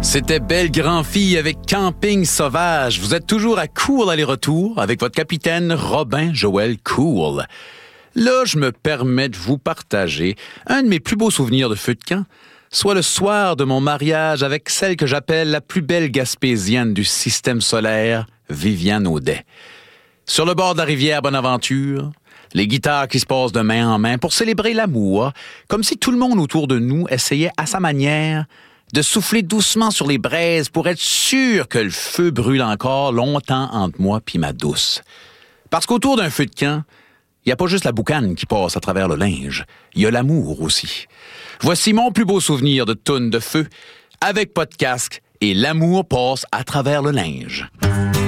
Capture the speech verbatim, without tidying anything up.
C'était Belle Grand-Fille avec Camping Sauvage. Vous êtes toujours à Cool aller-retour avec votre capitaine Robin Joël Cool. Là, je me permets de vous partager un de mes plus beaux souvenirs de feu de camp, soit le soir de mon mariage avec celle que j'appelle la plus belle Gaspésienne du système solaire, Viviane Audet. Sur le bord de la rivière Bonaventure, les guitares qui se passent de main en main pour célébrer l'amour, comme si tout le monde autour de nous essayait à sa manière de souffler doucement sur les braises pour être sûr que le feu brûle encore longtemps entre moi puis ma douce. Parce qu'autour d'un feu de camp, il n'y a pas juste la boucane qui passe à travers le linge, il y a l'amour aussi. Voici mon plus beau souvenir de toune de feu, avec pas de casque, et l'amour passe à travers le linge.